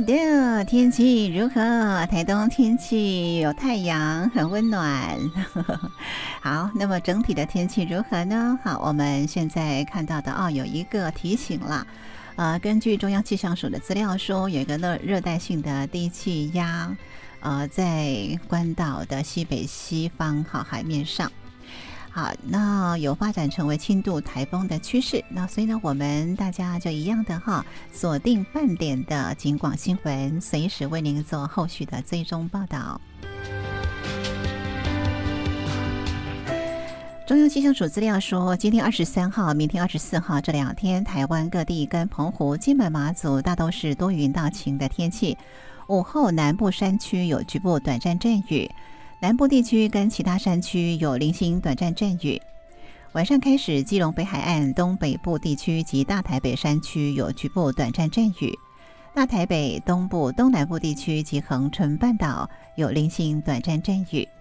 的天气如何？台东天气有太阳，很温暖。好，那么整体的天气如何呢？好，我们现在看到的有一个提醒了。根据中央气象署的资料说，有一个热带性的低气压，在关岛的西北西方海面上。好，那有发展成为轻度台风的趋势。那所以呢，我们大家就一样的锁定半点的警广新闻，随时为您做后续的追踪报道。中央气象署资料说，今天23号、明天24号这2天，台湾各地跟澎湖、金门、马祖大都是多云到晴的天气。午后南部山区有局部短暂阵雨，南部地区跟其他山区有零星短暂阵雨。晚上开始，基隆北海岸东北部地区及大台北山区有局部短暂阵雨，大台北东部、东南部地区及恒春半岛有零星短暂阵雨。